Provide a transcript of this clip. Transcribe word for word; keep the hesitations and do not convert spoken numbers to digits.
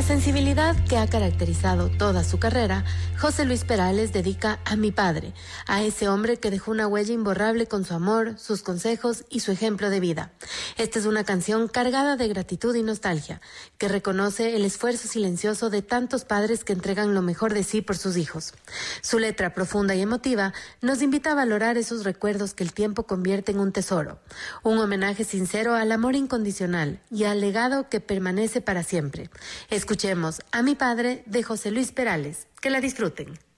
la sensibilidad que ha caracterizado toda su carrera, José Luis Perales dedica a mi padre, a ese hombre que dejó una huella imborrable con su amor, sus consejos y su ejemplo de vida. Esta es una canción cargada de gratitud y nostalgia, que reconoce el esfuerzo silencioso de tantos padres que entregan lo mejor de sí por sus hijos. Su letra profunda y emotiva nos invita a valorar esos recuerdos que el tiempo convierte en un tesoro, un homenaje sincero al amor incondicional y al legado que permanece para siempre. Escuchemos a mi padre de José Luis Perales. Que la disfruten.